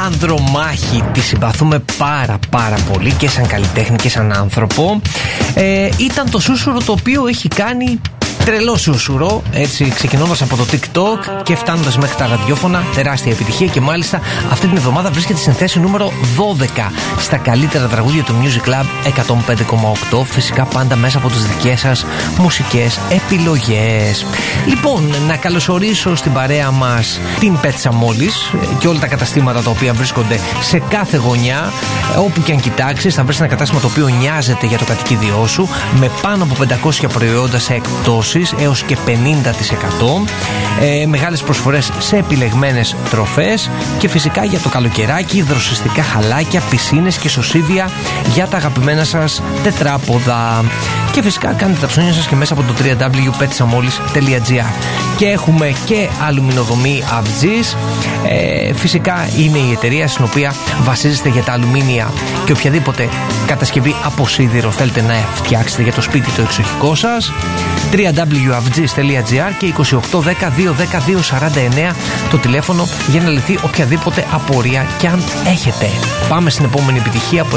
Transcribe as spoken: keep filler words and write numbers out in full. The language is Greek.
Ανδρομάχη. Τη συμπαθούμε πάρα πάρα πολύ και σαν καλλιτέχνη και σαν άνθρωπο. ε, Ήταν το σούσουρο το οποίο έχει κάνει τρελό σούσουρο, έτσι, ξεκινώντας από το TikTok και φτάνοντας μέχρι τα ραδιόφωνα. Τεράστια επιτυχία και μάλιστα αυτή την εβδομάδα βρίσκεται στην θέση νούμερο δώδεκα στα καλύτερα τραγούδια του Music Club εκατόν πέντε κόμμα οκτώ. Φυσικά πάντα μέσα από τις δικές σας μουσικές επιλογές. Λοιπόν, να καλωσορίσω στην παρέα μας την Πέτσα Μόλις και όλα τα καταστήματα τα οποία βρίσκονται σε κάθε γωνιά. Όπου και αν κοιτάξεις, θα βρεις ένα κατάστημα το οποίο νοιάζεται για το κατοικίδιό σου, με πάνω από πεντακόσια προϊόντα σε εκπτώσεις έως και πενήντα τοις εκατό. ε, Μεγάλες προσφορές σε επιλεγμένες τροφές και φυσικά για το καλοκαιράκι δροσιστικά χαλάκια, πισίνες και σωσίδια για τα αγαπημένα σας τετράποδα. Και φυσικά κάνετε τα ψώνια σας και μέσα από το double-u double-u double-u τελεία πέτσα-μόλις τελεία τζι άρ. Και έχουμε και αλουμινοδομή Avgis. ε, Φυσικά είναι η εταιρεία στην οποία βασίζεστε για τα αλουμίνια και οποιαδήποτε κατασκευή από σίδηρο θέλετε να φτιάξετε για το σπίτι το εξοχικό σας. double-u double-u double-u τελεία avgis τελεία τζι άρ και είκοσι οκτώ δέκα δύο δέκα δύο σαράντα εννέα το τηλέφωνο για να λυθεί οποιαδήποτε απορία και αν έχετε. Πάμε στην επόμενη επιτυχία που